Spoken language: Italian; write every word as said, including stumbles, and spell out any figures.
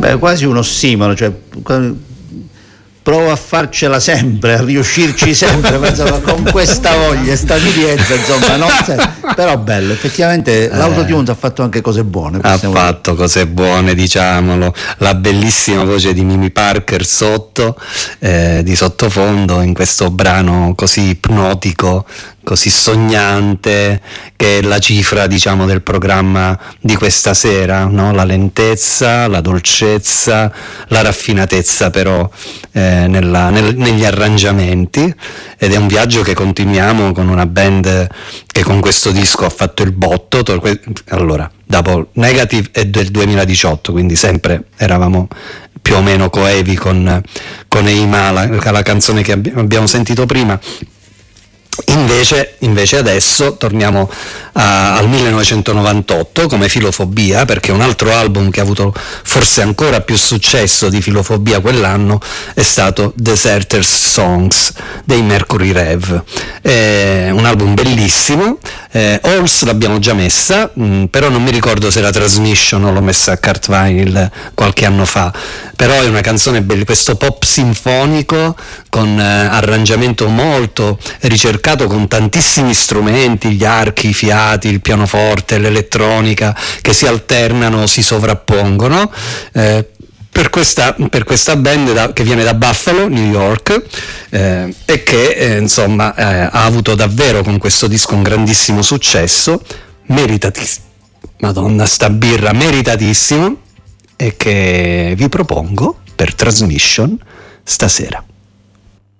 Beh, quasi un ossimoro, cioè provo a farcela sempre, a riuscirci sempre, insomma, con questa voglia, stabiliezza, insomma, non se... però bello, effettivamente eh, l'autotune ha fatto anche cose buone. Ha fatto dire. cose buone, diciamolo, la bellissima voce di Mimi Parker sotto, eh, di sottofondo, in questo brano così ipnotico, così sognante, che è la cifra, diciamo, del programma di questa sera, no? La lentezza, la dolcezza, la raffinatezza però eh, nella, nel, negli arrangiamenti, ed è un viaggio che continuiamo con una band che con questo disco ha fatto il botto. Allora, dopo Negative è del duemiladiciotto, quindi sempre eravamo più o meno coevi con, con Eima, la, la canzone che abbiamo sentito prima. Invece, invece adesso torniamo a, al millenovecentonovantotto come Filofobia, perché un altro album che ha avuto forse ancora più successo di Filofobia quell'anno è stato Deserters Songs dei Mercury Rev. È un album bellissimo. eh, Halls l'abbiamo già messa, mh, però non mi ricordo se la Transmission o l'ho messa a Kurt Vinyl qualche anno fa, però è una canzone bella, questo pop sinfonico con eh, arrangiamento molto ricercato, con tantissimi strumenti, gli archi, i fiati, il pianoforte, l'elettronica che si alternano, si sovrappongono, eh, per questa, per questa band da, che viene da Buffalo, New York, eh, e che eh, insomma eh, ha avuto davvero con questo disco un grandissimo successo, meritatissimo, madonna sta birra, meritatissimo, e che vi propongo per Transmission stasera.